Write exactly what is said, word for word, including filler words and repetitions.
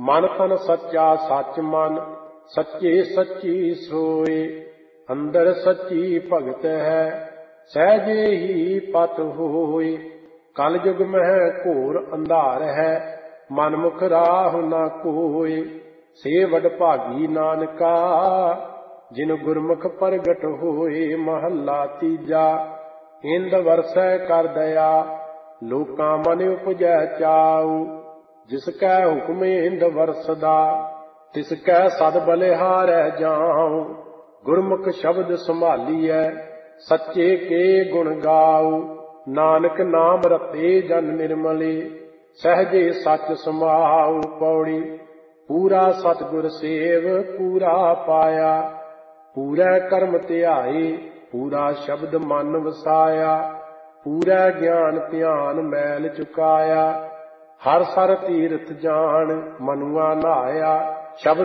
ਮਨ ਤਨ ਸੱਚਾ ਸੱਚ ਮਨ, ਸੱਚੇ ਸੱਚੀ ਸੋਏ। ਅੰਦਰ ਸੱਚੀ ਭਗਤ ਹੈ, ਸਹਿਜੇ ਹੀ ਪਤ ਹੋਏ। ਕਲ ਯੁਗ ਮਹਿ ਘੋਰ ਅੰਧਾਰ ਹੈ, ਮਨਮੁਖ ਰਾਹ ਨਾ ਕੋਏ। ਸੇ ਵਡ ਭਾਗੀ ਨਾਨਕਾ, ਜਿਨ ਗੁਰਮੁਖ ਪ੍ਰਗਟ ਹੋਏ। ਮਹੱਲਾ ਤੀਜਾ। ਇੰਦ ਵਰਸੈ ਕਰ ਦਇਆ, ਲੋਕਾਂ ਮਨ ਉਪਜੈ ਚਾਉ। ਜਿਸ ਕੈ ਹੁਕਮ ਇੰਦ ਵਰਸਦਾ, ਤਿਸ ਕੈ ਸਦ ਬਲਿਹਾਰੈ ਜਾਉ। ਗੁਰਮੁਖ ਸ਼ਬਦ ਸੰਭਾਲੀਐ, ਸੱਚੇ ਕੇ ਗੁਣ ਗਾਉ। ਨਾਨਕ ਨਾਮ ਰਤੇ ਜਨ ਨਿਰਮਲੇ, ਸਹਿਜੇ ਸੱਚ ਸਮਾਉ। ਪੌੜੀ। ਪੂਰਾ ਸਤਿਗੁਰ ਸੇਵ ਪੂਰਾ ਪਾਇਆ, ਪੂਰਾ ਕਰਮ ਧਿਆਏ, ਪੂਰਾ ਸ਼ਬਦ ਮਨ ਵਸਾਇਆ। ਪੂਰਾ ਗਿਆਨ ਧਿਆਨ ਮੈਲ ਚੁਕਾਇਆ, ਹਰ ਸਰ ਤੀਰਥ ਜਾਣ। ਮਨੁਆ ਨਹਾਇਆ, ਸ਼ਬਦ